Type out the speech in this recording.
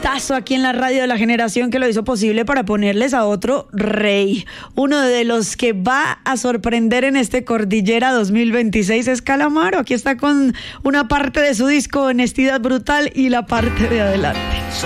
hitazo aquí en la radio de la generación que lo hizo posible para ponerles a otro rey. Uno de los que va a sorprender en este Cordillera 2026 es Calamaro. Aquí está con una parte de su disco Honestidad Brutal y la parte de adelante.